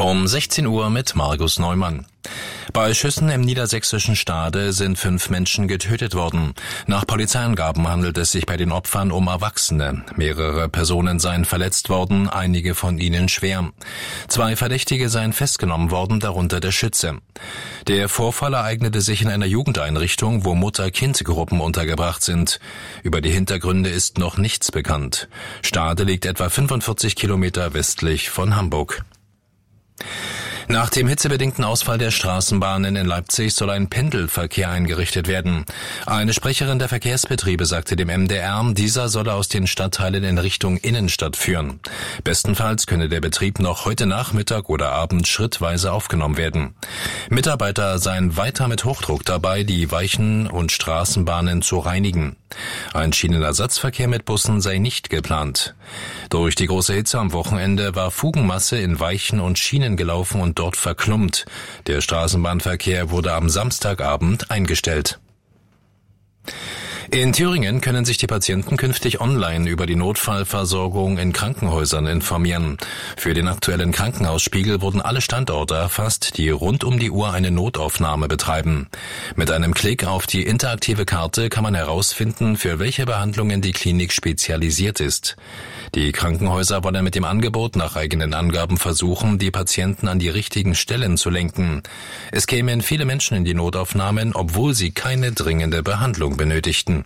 Um 16 Uhr mit Markus Neumann. Bei Schüssen im niedersächsischen Stade sind 5 Menschen getötet worden. Nach Polizeiangaben handelt es sich bei den Opfern um Erwachsene. Mehrere Personen seien verletzt worden, einige von ihnen schwer. 2 Verdächtige seien festgenommen worden, darunter der Schütze. Der Vorfall ereignete sich in einer Jugendeinrichtung, wo Mutter-Kind-Gruppen untergebracht sind. Über die Hintergründe ist noch nichts bekannt. Stade liegt etwa 45 Kilometer westlich von Hamburg. Nach dem hitzebedingten Ausfall der Straßenbahnen in Leipzig soll ein Pendelverkehr eingerichtet werden. Eine Sprecherin der Verkehrsbetriebe sagte dem MDR, dieser solle aus den Stadtteilen in Richtung Innenstadt führen. Bestenfalls könne der Betrieb noch heute Nachmittag oder Abend schrittweise aufgenommen werden. Mitarbeiter seien weiter mit Hochdruck dabei, die Weichen und Straßenbahnen zu reinigen. Ein Schienenersatzverkehr mit Bussen sei nicht geplant. Durch die große Hitze am Wochenende war Fugenmasse in Weichen und Schienen gelaufen und dort verklumpt. Der Straßenbahnverkehr wurde am Samstagabend eingestellt. In Thüringen können sich die Patienten künftig online über die Notfallversorgung in Krankenhäusern informieren. Für den aktuellen Krankenhausspiegel wurden alle Standorte erfasst, die rund um die Uhr eine Notaufnahme betreiben. Mit einem Klick auf die interaktive Karte kann man herausfinden, für welche Behandlungen die Klinik spezialisiert ist. Die Krankenhäuser wollen mit dem Angebot nach eigenen Angaben versuchen, die Patienten an die richtigen Stellen zu lenken. Es kämen viele Menschen in die Notaufnahmen, obwohl sie keine dringende Behandlung benötigten.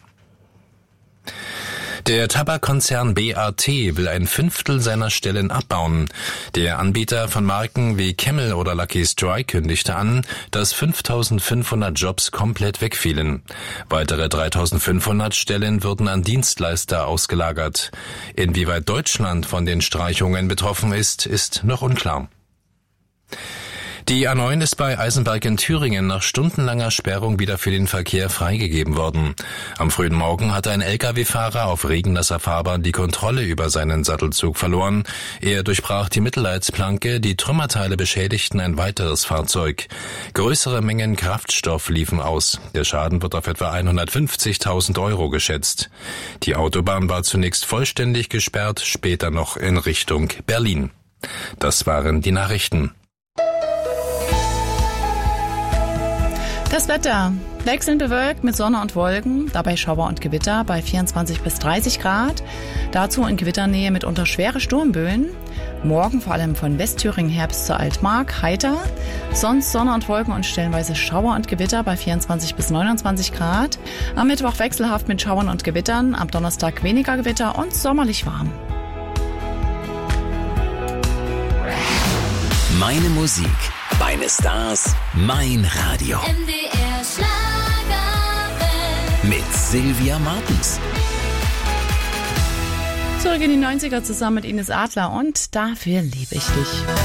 Der Tabakkonzern BAT will 1/5 seiner Stellen abbauen. Der Anbieter von Marken wie Camel oder Lucky Strike kündigte an, dass 5.500 Jobs komplett wegfielen. Weitere 3.500 Stellen würden an Dienstleister ausgelagert. Inwieweit Deutschland von den Streichungen betroffen ist, ist noch unklar. Die A9 ist bei Eisenberg in Thüringen nach stundenlanger Sperrung wieder für den Verkehr freigegeben worden. Am frühen Morgen hatte ein Lkw-Fahrer auf regennasser Fahrbahn die Kontrolle über seinen Sattelzug verloren. Er durchbrach die Mittelleitplanke, die Trümmerteile beschädigten ein weiteres Fahrzeug. Größere Mengen Kraftstoff liefen aus. Der Schaden wird auf etwa 150.000 Euro geschätzt. Die Autobahn war zunächst vollständig gesperrt, später noch in Richtung Berlin. Das waren die Nachrichten. Das Wetter. Wechselnd bewölkt mit Sonne und Wolken, dabei Schauer und Gewitter bei 24 bis 30 Grad. Dazu in Gewitternähe mitunter schwere Sturmböen. Morgen vor allem von Westthüringen her bis zur Altmark heiter. Sonst Sonne und Wolken und stellenweise Schauer und Gewitter bei 24 bis 29 Grad. Am Mittwoch wechselhaft mit Schauern und Gewittern, am Donnerstag weniger Gewitter und sommerlich warm. Meine Musik, meine Stars, mein Radio. MDR Schlagerwelt. Mit Sylvia Martens. Zurück in die 90er zusammen mit Ines Adler und Dafür liebe ich dich.